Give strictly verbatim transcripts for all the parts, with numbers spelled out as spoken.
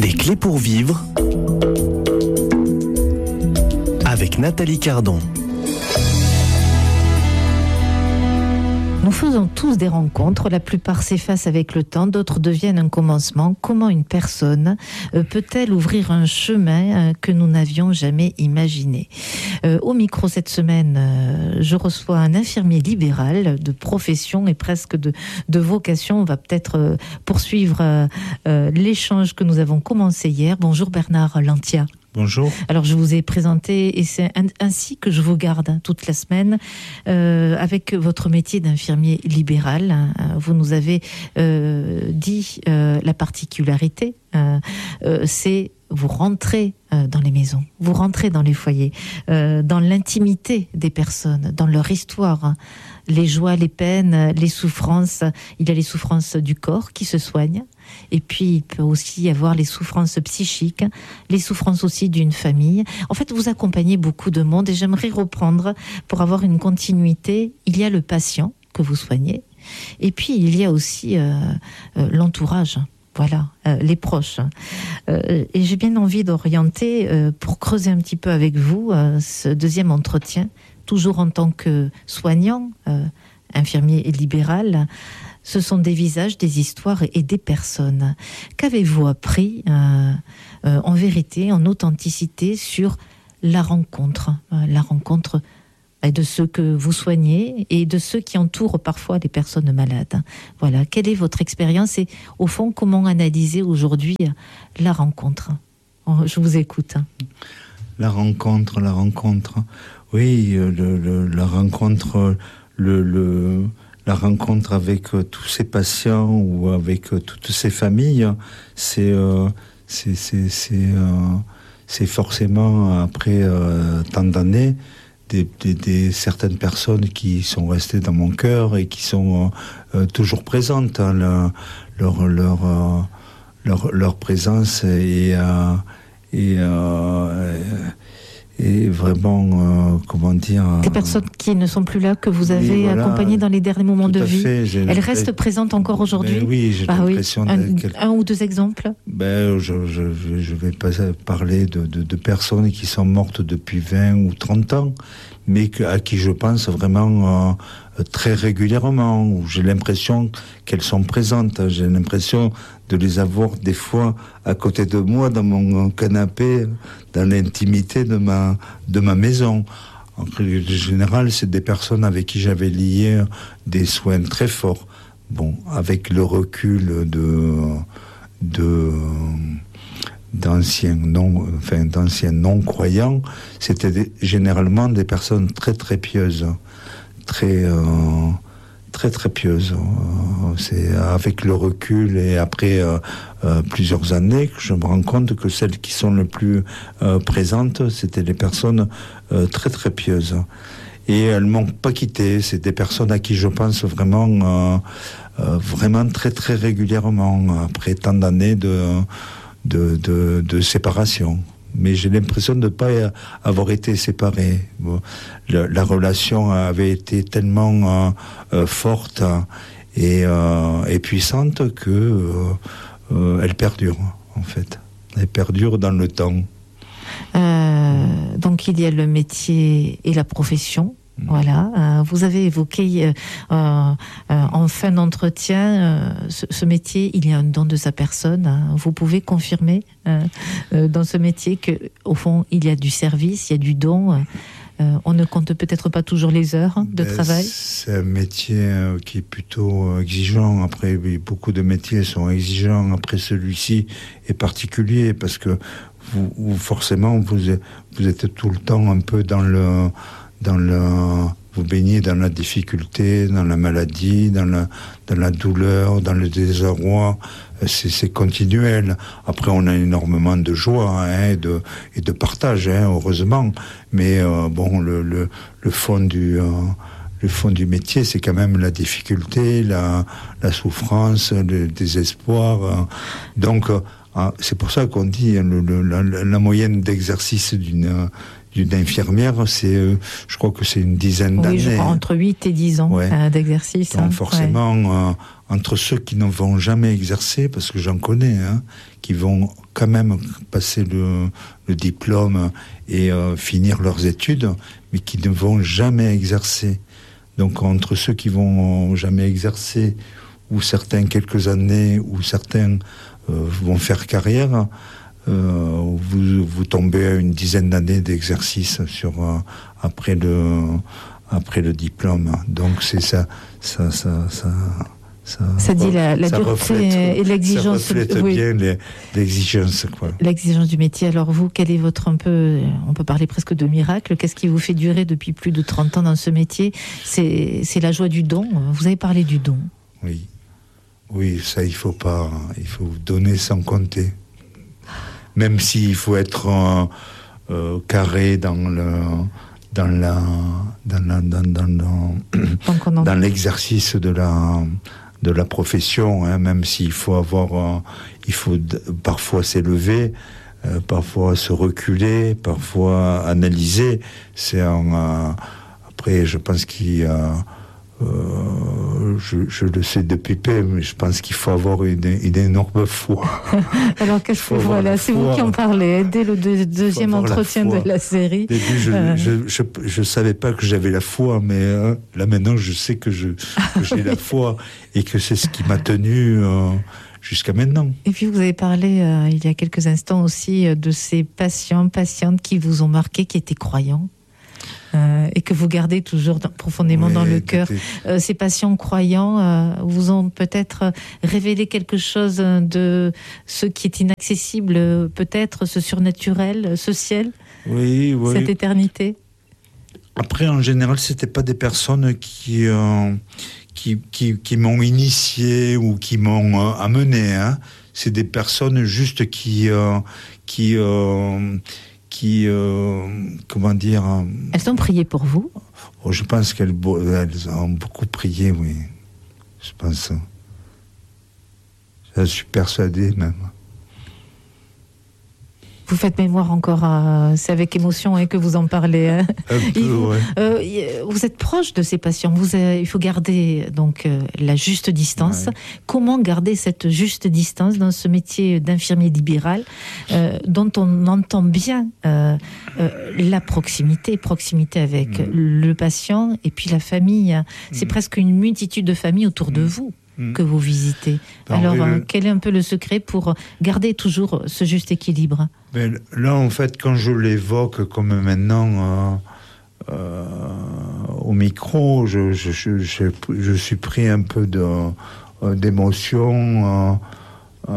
Des clés pour vivre avec Nathalie Cardon. Nous faisons tous des rencontres, la plupart s'effacent avec le temps, d'autres deviennent un commencement. Comment une personne euh, peut-elle ouvrir un chemin euh, que nous n'avions jamais imaginé ? euh, Au micro cette semaine, euh, je reçois un infirmier libéral de profession et presque de, de vocation. On va peut-être euh, poursuivre euh, euh, l'échange que nous avons commencé hier. Bonjour Bernard Lantia. Bonjour. Alors je vous ai présenté et c'est ainsi que je vous garde hein, toute la semaine euh, avec votre métier d'infirmier libéral. Hein, vous nous avez euh, dit euh, la particularité, euh, euh, c'est vous rentrez euh, dans les maisons, vous rentrez dans les foyers, euh, dans l'intimité des personnes, dans leur histoire. Hein, les joies, les peines, les souffrances. Il y a les souffrances du corps qui se soignent. Et puis, il peut aussi y avoir les souffrances psychiques, les souffrances aussi d'une famille. En fait, vous accompagnez beaucoup de monde et j'aimerais reprendre pour avoir une continuité. Il y a le patient que vous soignez et puis il y a aussi euh, euh, l'entourage. Voilà, euh, les proches. Euh, et j'ai bien envie d'orienter, euh, pour creuser un petit peu avec vous, euh, ce deuxième entretien, toujours en tant que soignant, euh, infirmier et libéral. Ce sont des visages, des histoires et des personnes. Qu'avez-vous appris euh, euh, en vérité, en authenticité sur la rencontre, euh, la rencontre de ceux que vous soignez et de ceux qui entourent parfois les personnes malades. Voilà, quelle est votre expérience et au fond, comment analyser aujourd'hui la rencontre ? Je vous écoute. La rencontre, la rencontre. Oui, le, le, la rencontre, le, le, la rencontre avec tous ces patients ou avec toutes ces familles, c'est, euh, c'est, c'est, c'est, euh, c'est forcément après euh, tant d'années. Des, des, des certaines personnes qui sont restées dans mon cœur et qui sont euh, toujours présentes. Hein, la, leur, leur, euh, leur, leur présence est, euh, est, euh, est vraiment, euh, comment dire... Des personnes qui ne sont plus là, que vous avez voilà, accompagnées dans les derniers moments de vie. Fait, elles restent présentes encore aujourd'hui. Ben oui, j'ai bah l'impression... Oui. Un, de... un ou deux exemples ben, Je je, je vais pas parler de, de, de personnes qui sont mortes depuis vingt ou trente ans, mais que, à qui je pense vraiment euh, très régulièrement, où j'ai l'impression qu'elles sont présentes. J'ai l'impression de les avoir des fois à côté de moi, dans mon canapé, dans l'intimité de ma, de ma maison. En règle générale, c'est des personnes avec qui j'avais lié des soins très forts. Bon, avec le recul de... de d'anciens non, enfin d'anciens non-croyants, c'était des, généralement des personnes très très pieuses, très euh, très très pieuses. Euh, c'est avec le recul et après euh, euh, plusieurs années que je me rends compte que celles qui sont les plus euh, présentes, c'était des personnes euh, très très pieuses. Et elles m'ont pas quitté. C'est des personnes à qui je pense vraiment, euh, euh, vraiment très très régulièrement après tant d'années de De, de, de séparation. Mais j'ai l'impression de ne pas avoir été séparé. Bon, la, la relation avait été tellement euh, euh, forte et, euh, et puissante que euh, euh, elle perdure, en fait. Elle perdure dans le temps. Euh, donc il y a le métier et la profession. Voilà, euh, vous avez évoqué euh, euh, en fin d'entretien euh, ce, ce métier, il y a un don de sa personne. Hein. Vous pouvez confirmer euh, euh, dans ce métier que, au fond, il y a du service, il y a du don. Euh, on ne compte peut-être pas toujours les heures de ben, travail. C'est un métier euh, qui est plutôt exigeant. Après, oui, beaucoup de métiers sont exigeants. Après, celui-ci est particulier parce que vous, vous forcément, vous, vous êtes tout le temps un peu dans le dans le, vous baignez dans la difficulté, dans la maladie, dans la, dans la douleur, dans le désarroi. C'est, c'est continuel. Après, on a énormément de joie hein, et, de, et de partage, hein, heureusement. Mais euh, bon, le, le, le fond du, euh, le fond du métier, c'est quand même la difficulté, la, la souffrance, le désespoir. Donc, euh, c'est pour ça qu'on dit le, le, la, la moyenne d'exercice d'une d'une infirmière, c'est, euh, je crois que c'est une dizaine oui, d'années. Je crois entre huit et dix ans ouais. euh, d'exercice. Donc hein. forcément, ouais. euh, entre ceux qui ne vont jamais exercer, parce que j'en connais, hein, qui vont quand même passer le, le diplôme et euh, finir leurs études, mais qui ne vont jamais exercer. Donc entre ceux qui vont jamais exercer, ou certains quelques années, ou certains euh, vont faire carrière, euh, vous, vous tombez à une dizaine d'années d'exercice sur euh, après le après le diplôme. Donc c'est ça, ça, ça, ça. Ça, ça dit la, la ça dureté reflète, et l'exigence. Ça reflète oui. bien les, l'exigence, quoi. L'exigence du métier. Alors vous, quel est votre un peu, on peut parler presque de miracle, qu'est-ce qui vous fait durer depuis plus de trente ans dans ce métier? C'est, c'est la joie du don. Vous avez parlé du don. Oui, oui, ça il faut pas, il faut donner sans compter. Même s'il faut être euh, euh, carré dans le... dans la dans la, dans, dans, dans, dans l'exercice de la de la profession, hein, même s'il faut avoir euh, il faut d- parfois s'élever, euh, parfois se reculer, parfois analyser. C'est un, euh, après je pense qu'il y a Euh, je, je le sais depuis peu, mais je pense qu'il faut avoir une, une énorme foi. Alors qu'est-ce que voilà, c'est vous qui en parlez dès le deux, deuxième entretien de la série. Au début, je, euh... je, je, je savais pas que j'avais la foi, mais euh, là maintenant, je sais que, je, que j'ai la foi et que c'est ce qui m'a tenu euh, jusqu'à maintenant. Et puis vous avez parlé euh, il y a quelques instants aussi euh, de ces patients, patientes qui vous ont marqué, qui étaient croyants. Euh, et que vous gardez toujours dans, profondément oui, dans le cœur. Euh, ces patients croyants euh, vous ont peut-être révélé quelque chose de ce qui est inaccessible, peut-être ce surnaturel, ce ciel, oui, oui. cette éternité. Après, en général, c'était pas des personnes qui euh, qui, qui qui m'ont initié ou qui m'ont euh, amené. Hein. C'est des personnes juste qui euh, qui euh, qui, euh, comment dire... Euh, elles ont prié pour vous? Oh, je pense qu'elles elles ont beaucoup prié, oui. Je pense. Je suis persuadé, même. Vous faites mémoire encore, à... c'est avec émotion hein, que vous en parlez. Hein. Un peu, vous, ouais. euh, vous êtes proche de ces patients. Vous avez, il faut garder donc euh, la juste distance. Ouais. Comment garder cette juste distance dans ce métier d'infirmier libéral, euh, dont on entend bien euh, euh, la proximité, proximité avec mmh. le patient et puis la famille. C'est mmh. presque une multitude de familles autour mmh. de vous que vous visitez. Ben Alors, oui, euh, quel est un peu le secret pour garder toujours ce juste équilibre? Ben, là, en fait, quand je l'évoque comme maintenant euh, euh, au micro, je, je, je, je, je suis pris un peu de, euh, d'émotion euh,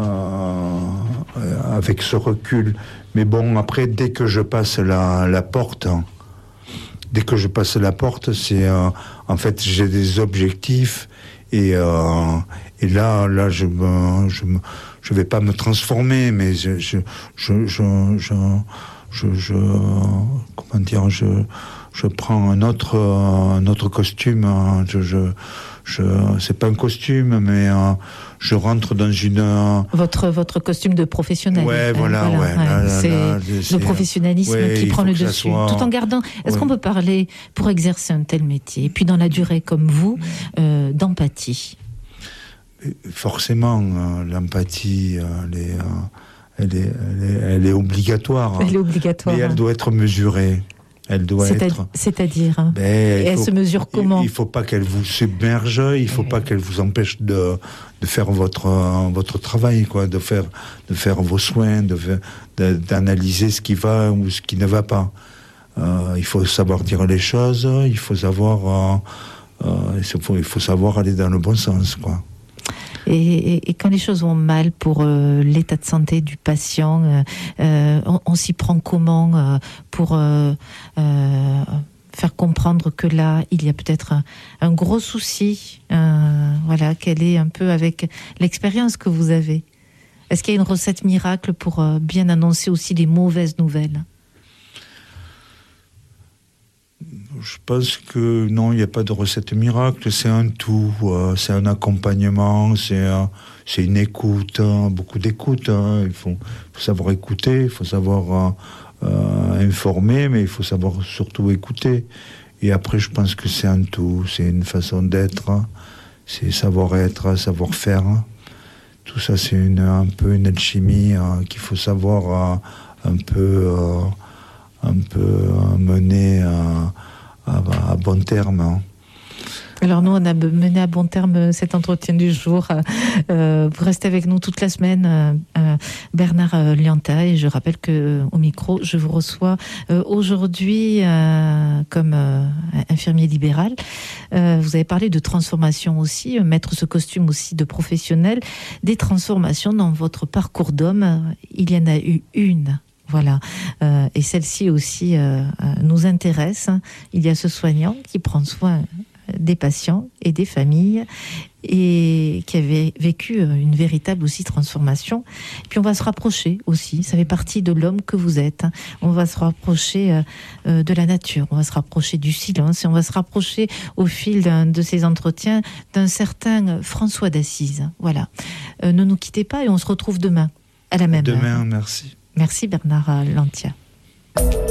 euh, avec ce recul. Mais bon, après, dès que je passe la, la porte, dès que je passe la porte, c'est euh, en fait, j'ai des objectifs. Et, euh, et là, là, je me, je me, je vais pas me transformer, mais je, je, je, je, je, je, je comment dire, je, je prends un autre, un autre costume. Je, je, je, c'est pas un costume, mais euh, je rentre dans une. Euh... Votre, votre costume de professionnel. Ouais, voilà, euh, voilà ouais. Là, là, c'est là, le professionnalisme ouais, qui prend le dessus, soit... tout en gardant. Est-ce ouais. qu'on peut parler pour exercer un tel métier, et puis dans la durée comme vous, euh, d'empathie? Forcément, euh, l'empathie, euh, elle, est, euh, elle, est, elle, est, elle est obligatoire. Elle est obligatoire. Mais elle doit être mesurée. Elle doit C'est être. À, c'est-à-dire. Ben, et elle faut, se mesure comment? Il ne faut pas qu'elle vous submerge. Il ne faut ouais. pas qu'elle vous empêche de, de faire votre euh, votre travail, quoi, de faire de faire vos soins, de, de d'analyser ce qui va ou ce qui ne va pas. Euh, il faut savoir dire les choses. Il faut savoir. Euh, euh, il faut il faut savoir aller dans le bon sens, quoi. Et, et, et quand les choses vont mal pour euh, l'état de santé du patient, euh, euh, on, on s'y prend comment euh, pour euh, euh, faire comprendre que là, il y a peut-être un, un gros souci, euh, voilà, quelle est un peu avec l'expérience que vous avez. Est-ce qu'il y a une recette miracle pour euh, bien annoncer aussi les mauvaises nouvelles ? Je pense que non, il n'y a pas de recette miracle, c'est un tout, euh, c'est un accompagnement, c'est, euh, c'est une écoute, hein, beaucoup d'écoute. Hein. Il faut, faut savoir écouter, il faut savoir euh, informer, mais il faut savoir surtout écouter. Et après, je pense que c'est un tout, c'est une façon d'être, c'est savoir-être, savoir-faire. Tout ça, c'est une, un peu une alchimie euh, qu'il faut savoir euh, un peu, euh, un peu euh, mener euh, à, à bon terme. Hein. Alors nous, on a mené à bon terme cet entretien du jour. Euh, vous restez avec nous toute la semaine, euh, Bernard Lianta, et je rappelle que euh, au micro, je vous reçois euh, aujourd'hui euh, comme euh, infirmier libéral. Euh, vous avez parlé de transformation aussi, euh, mettre ce costume aussi de professionnel. Des transformations dans votre parcours d'homme, il y en a eu une. Voilà, euh, et celle-ci aussi euh, nous intéresse. Il y a ce soignant qui prend soin des patients et des familles et qui avait vécu une véritable aussi transformation. Et puis on va se rapprocher aussi, ça fait partie de l'homme que vous êtes. On va se rapprocher euh, de la nature, on va se rapprocher du silence et on va se rapprocher au fil d'un, de ces entretiens d'un certain François d'Assise. Voilà, euh, ne nous quittez pas et on se retrouve demain à la même heure. Demain, merci. Merci Bernard Lantia.